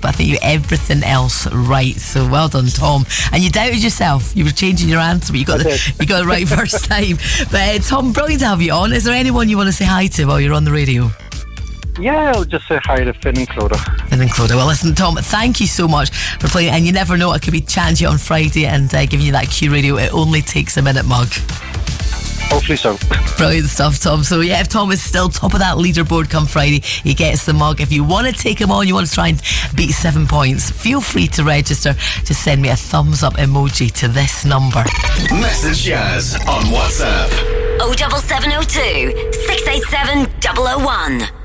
but I think you got everything else right. So well done, Tom. And you doubted yourself. You were changing your answer, but you got it right first time. But Tom, brilliant to have you on. Is there anyone you want to say hi to while you're on the radio? Yeah, I'll just say hi to Finn and Clodagh. Finn and Clodagh. Well, listen, Tom, thank you so much for playing. And you never know, I could be chatting to you on Friday and giving you that Q Radio It Only Takes a Minute mug. Hopefully so. Brilliant stuff, Tom. So yeah, if Tom is still top of that leaderboard come Friday, he gets the mug. If you want to take him on, you want to try and beat 7 points, feel free to register. Just send me a thumbs up emoji to this number. Message Yaz on WhatsApp. 07702 687 001.